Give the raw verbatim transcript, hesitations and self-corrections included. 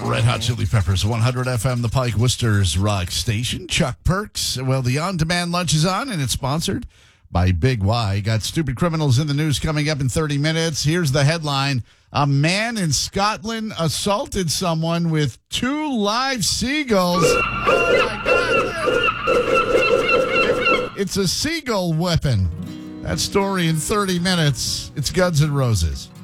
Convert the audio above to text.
Red Hot Chili Peppers, one hundred F M, the Pike Worcester's rock station. Chuck Perks. Well, the on-demand lunch is on, and it's sponsored by Big Y. Got stupid criminals in the news coming up in thirty minutes. Here's the headline. A man in Scotland assaulted someone with two live seagulls. Oh, my God. It's a seagull weapon. That story in thirty minutes. It's Guns N' Roses.